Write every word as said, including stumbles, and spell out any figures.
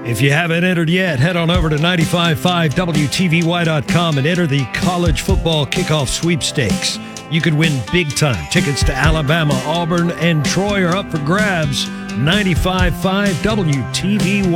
If you haven't entered yet, head on over to nine five five W T V Y dot com and enter the college football kickoff sweepstakes. You could win big time. Tickets to Alabama, Auburn, and Troy are up for grabs. nine five five W T V Y.